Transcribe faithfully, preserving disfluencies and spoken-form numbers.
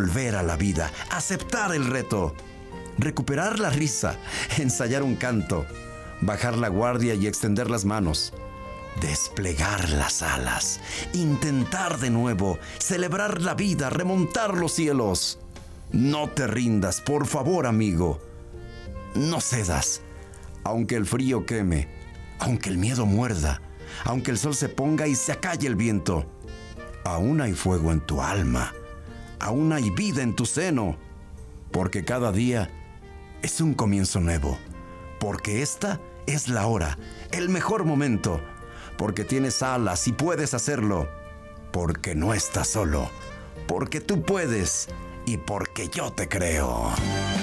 volver a la vida, aceptar el reto, recuperar la risa, ensayar un canto, bajar la guardia y extender las manos, desplegar las alas, intentar de nuevo, celebrar la vida, remontar los cielos. No te rindas, por favor, amigo. No cedas, aunque el frío queme, aunque el miedo muerda, aunque el sol se ponga y se acalle el viento. Aún hay fuego en tu alma, aún hay vida en tu seno, porque cada día es un comienzo nuevo, porque esta es la hora, el mejor momento, porque tienes alas y puedes hacerlo, porque no estás solo, porque tú puedes y porque yo te creo.